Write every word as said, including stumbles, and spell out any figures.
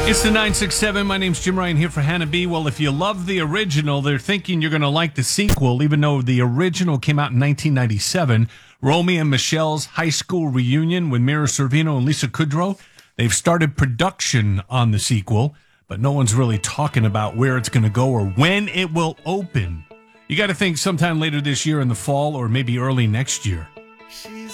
It's the nine six seven. My name's Jim Ryan here for Hannah B. Well, if you love the original, they're thinking you're going to like the sequel, even though the original came out in nineteen ninety-seven. Romy and Michelle's high school reunion with Mira Sorvino and Lisa Kudrow. They've started production on the sequel, but no one's really talking about where it's going to go or when it will open. You got to think sometime later this year in the fall or maybe early next year.